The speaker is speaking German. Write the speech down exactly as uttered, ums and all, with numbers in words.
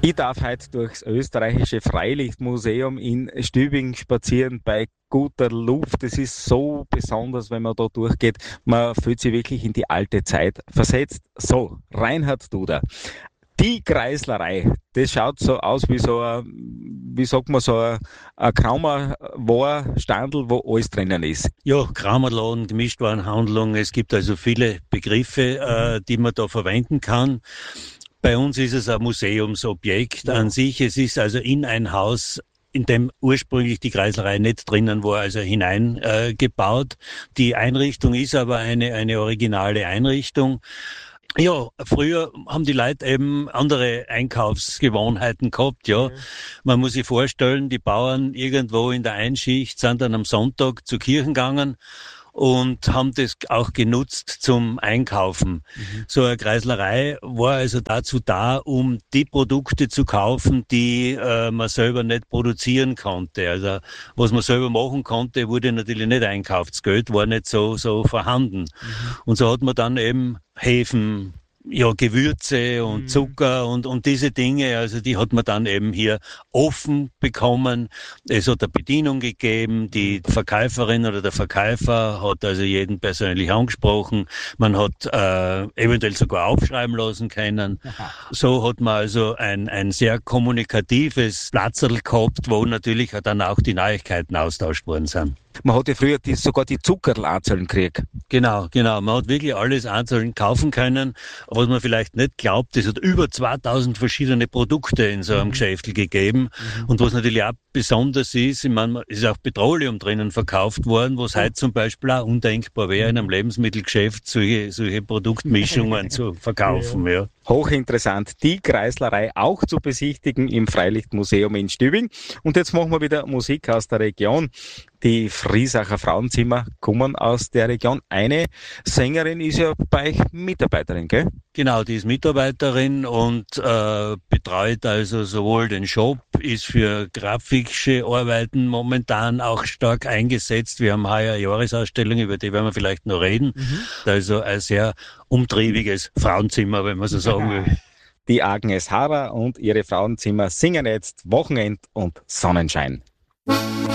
Ich darf heute durchs österreichische Freilichtmuseum in Stübingen spazieren bei guter Luft. Es ist so besonders, wenn man da durchgeht. Man fühlt sich wirklich in die alte Zeit versetzt. So, Reinhard Duda. Die Kreislerei, das schaut so aus wie so ein, wie sagt man, so ein, ein Kraumer-War-Standel, wo alles drinnen ist. Ja, Kramerladen, Gemischtwarenhandlung, es gibt also viele Begriffe, äh, die man da verwenden kann. Bei uns ist es ein Museumsobjekt an sich. Es ist also in ein Haus, in dem ursprünglich die Kreislerei nicht drinnen war, also hineingebaut. Äh, die Einrichtung ist aber eine, eine originale Einrichtung. Ja, früher haben die Leute eben andere Einkaufsgewohnheiten gehabt, ja. Mhm. Man muss sich vorstellen, die Bauern irgendwo in der Einschicht sind dann am Sonntag zur Kirche gegangen und haben das auch genutzt zum Einkaufen. Mhm. So eine Kreislerei war also dazu da, um die Produkte zu kaufen, die äh, man selber nicht produzieren konnte. Also was man selber machen konnte, wurde natürlich nicht einkauft. Das Geld war nicht so so vorhanden. Mhm. Und so hat man dann eben Hefen, ja, Gewürze und Zucker und, und diese Dinge, also die hat man dann eben hier offen bekommen. Es hat eine Bedienung gegeben, die Verkäuferin oder der Verkäufer hat also jeden persönlich angesprochen. Man hat äh, eventuell sogar aufschreiben lassen können. Aha. So hat man also ein, ein sehr kommunikatives Platzerl gehabt, wo natürlich dann auch die Neuigkeiten austauscht worden sind. Man hat ja früher die, sogar die Zuckerl einzeln gekriegt. Genau, genau. Man hat wirklich alles einzeln kaufen können. Was man vielleicht nicht glaubt, es hat über zweitausend verschiedene Produkte in so einem mhm. Geschäft gegeben. Mhm. Und was natürlich auch besonders ist, ich meine, es ist auch Petroleum drinnen verkauft worden, was mhm. heute zum Beispiel auch undenkbar wäre, in einem Lebensmittelgeschäft solche, solche Produktmischungen zu verkaufen. Ja. Ja. Hochinteressant. Die Kreislerei auch zu besichtigen im Freilichtmuseum in Stübingen. Und jetzt machen wir wieder Musik aus der Region. Die Friesacher Frauenzimmer kommen aus der Region. Eine Sängerin ist ja bei euch Mitarbeiterin, gell? Genau, die ist Mitarbeiterin und äh, betreut also sowohl den Shop, ist für grafische Arbeiten momentan auch stark eingesetzt. Wir haben heuer eine Jahresausstellung, über die werden wir vielleicht noch reden. Mhm. Also ein sehr umtriebiges Frauenzimmer, wenn man so sagen will. Die Agnes Harrer und ihre Frauenzimmer singen jetzt Wochenend und Sonnenschein.